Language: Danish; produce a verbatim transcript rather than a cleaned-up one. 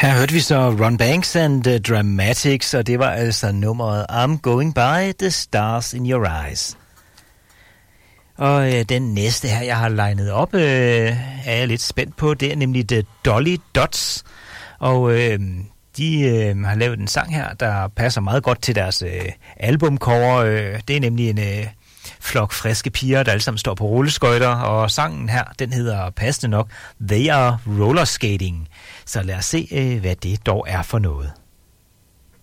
Her hørte vi så Ron Banks and the Dramatics, og det var altså nummeret I'm Going By the Stars in Your Eyes. Og øh, den næste her, jeg har legnet op, øh, er jeg lidt spændt på. Det er nemlig The Dolly Dots. Og øh, de øh, har lavet en sang her, der passer meget godt til deres øh, albumcover. Øh, det er nemlig en øh, flok friske piger, der alle sammen står på rulleskøjter. Og sangen her, den hedder passende nok They Are Roller Skating. Så lad os se, øh, hvad det dog er for noget.